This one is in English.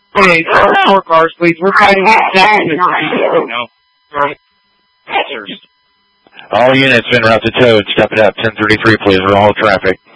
Hey, 4 cars, please. We're fighting no. Right. All units en route to Toad. Step it up. 1033, please. We're all traffic.